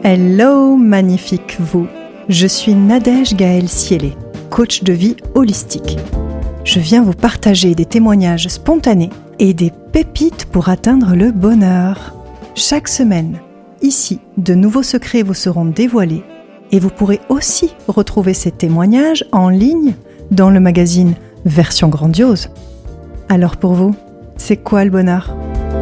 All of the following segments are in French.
Hello, magnifique vous. Je suis Nadège Gaëlle Siélé, coach de vie holistique. Je viens vous partager des témoignages spontanés et des pépites pour atteindre le bonheur. Chaque semaine, ici, de nouveaux secrets vous seront dévoilés et vous pourrez aussi retrouver ces témoignages en ligne dans le magazine Version Grandiose. Alors pour vous, c'est quoi le bonheur ?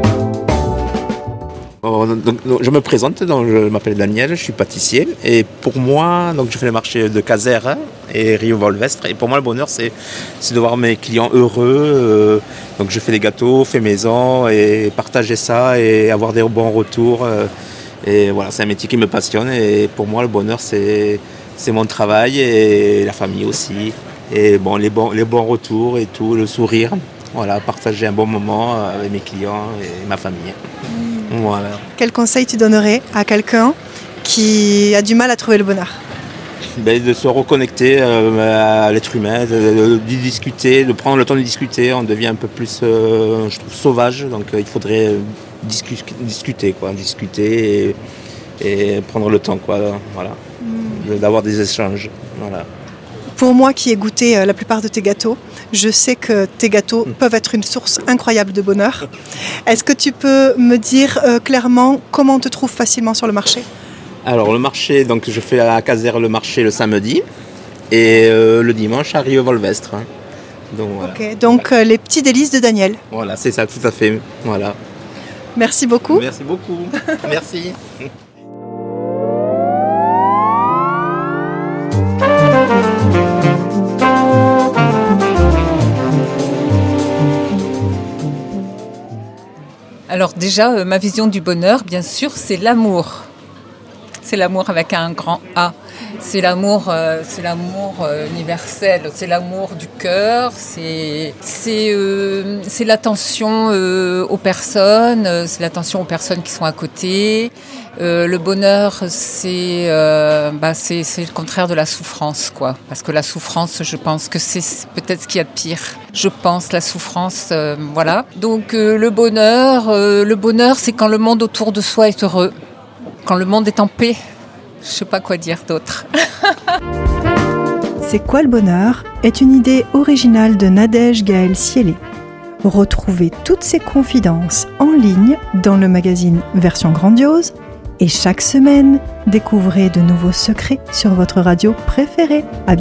Je me présente, je m'appelle Daniel, je suis pâtissier et pour moi, je fais le marché de Casères et Rio-Volvestre et pour moi le bonheur c'est de voir mes clients heureux, donc je fais des gâteaux, fait maison et partager ça et avoir des bons retours et voilà, c'est un métier qui me passionne et pour moi le bonheur c'est mon travail et la famille aussi et bon, les bons retours et tout, le sourire, voilà, partager un bon moment avec mes clients et ma famille. Voilà. Quel conseil tu donnerais à quelqu'un qui a du mal à trouver le bonheur ? De se reconnecter à l'être humain, de discuter, de prendre le temps de discuter. On devient un peu plus, je trouve, sauvage. Donc il faudrait discuter et prendre le temps, voilà, d'avoir des échanges. Voilà. Pour moi qui ai goûté la plupart de tes gâteaux, je sais que tes gâteaux peuvent être une source incroyable de bonheur. Est-ce que tu peux me dire clairement comment on te trouve facilement sur le marché ? Alors le marché, je fais à Casères le marché le samedi et le dimanche à Rio-Volvestre. Voilà. Ok, donc les petits délices de Daniel. Voilà, c'est ça, tout à fait. Voilà. Merci beaucoup. Merci beaucoup. Merci. Alors déjà, ma vision du bonheur, bien sûr, c'est l'amour. C'est l'amour avec un grand A. C'est l'amour universel. C'est l'amour du cœur. C'est l'attention aux personnes. C'est l'attention aux personnes qui sont à côté. Le bonheur, c'est le contraire de la souffrance, quoi. Parce que la souffrance, je pense que c'est peut-être ce qu'il y a de pire. Je pense la souffrance, voilà. Donc le bonheur, c'est quand le monde autour de soi est heureux, quand le monde est en paix. Je sais pas quoi dire d'autre. C'est quoi le bonheur est une idée originale de Nadège Gaëlle Siélé. Retrouvez toutes ses confidences en ligne dans le magazine Version Grandiose et chaque semaine, découvrez de nouveaux secrets sur votre radio préférée. À